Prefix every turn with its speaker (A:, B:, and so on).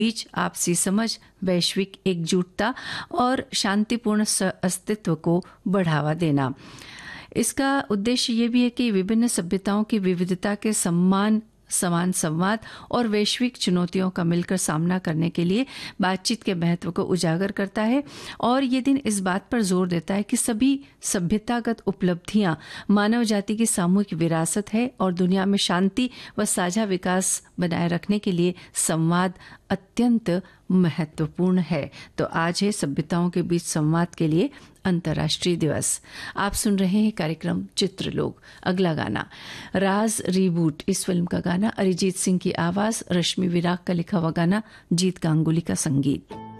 A: बीच आपसी समझ, वैश्विक एकजुटता और शांतिपूर्ण अस्तित्व को बढ़ावा देना। इसका उद्देश्य ये भी है कि विभिन्न सभ्यताओं की विविधता के समान संवाद और वैश्विक चुनौतियों का मिलकर सामना करने के लिए बातचीत के महत्व को उजागर करता है। और ये दिन इस बात पर जोर देता है कि सभी सभ्यतागत उपलब्धियां मानव जाति की सामूहिक विरासत है और दुनिया में शांति व साझा विकास बनाए रखने के लिए संवाद अत्यंत महत्वपूर्ण है। तो आज है सभ्यताओं के बीच संवाद के लिए अंतर्राष्ट्रीय दिवस। आप सुन रहे हैं कार्यक्रम चित्रलोक। अगला गाना राज रीबूट, इस फिल्म का गाना, अरिजीत सिंह की आवाज, रश्मि विराग का लिखा हुआ गाना, जीत गांगुली का संगीत।